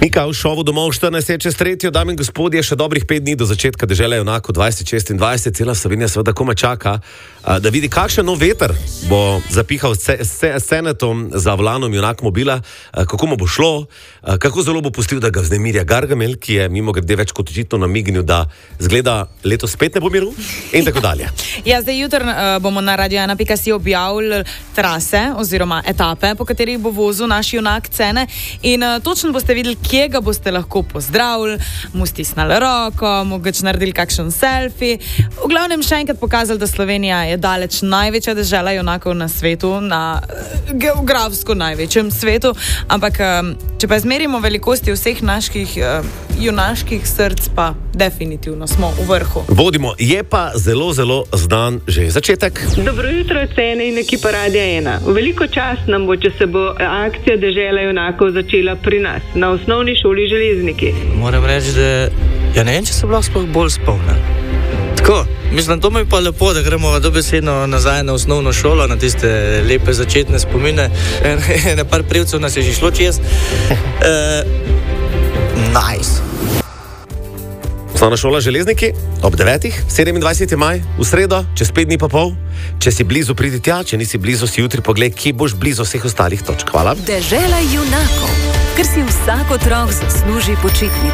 Mika v šovu domov 14.3, dame in gospodje, še dobrih 5 dni do začetka Dežele junakov 2026. Cela Slovenija seveda komaj čaka, da vidi, kakšen nov veter bo zapihal senetom za volanom junak mobila, kako mu bo šlo, kako zelo bo pustil, da ga vznemirja Gargamel, ki je mimogrede več kot očitno namignil, da zgleda letos spet ne bo miru in tako dalje. Ja, zdaj jutri bomo na radio1.si objavili trase oziroma etape, po katerih bo vozil naš junak Cene in točno boste videli, kje ga boste lahko pozdravili, mu stisnali roko, mogoče naredili kakšen selfie. V glavnem še enkrat pokazali, da Slovenija je daleč največja dežela junakov na svetu, na geografsko največjem svetu, ampak če pa izmerimo velikosti vseh naših junaških src, pa definitivno smo v vrhu. Vodimo, je pa zelo, zelo znan že začetek. Dobro jutro, Cene in ekipa Radia 1. Veliko čast nam bo, če se bo akcija Dežela junakov začela pri nas, na osnovni šoli Železniki. Moram reči, da ja ne vem, če se lahko sploh bolj spomnim. Tako, mislim, to mi je pa lepo, da gremo dobesedno nazaj na osnovno šolo, na tiste lepe začetne spomine. Par privcev nas je že šlo čez. Nice. Osnovna šola Železniki ob 9. 27. maj, v sredo, čez 5 dni pa pol. Če si blizu, pridi tja, če nisi blizu, si jutri pogled, kje boš blizu vseh ostalih točk. Hvala. Dežela junakov, ker si vsak otrok zasluži počitnico.